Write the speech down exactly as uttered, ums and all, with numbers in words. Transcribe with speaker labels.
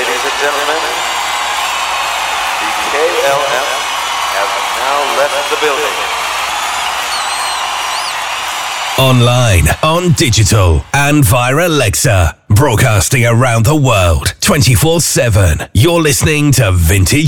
Speaker 1: Ladies and gentlemen, the K L M have now left the building.
Speaker 2: Online, on digital, and via Alexa. Broadcasting around the world, twenty-four seven. You're listening to Vintage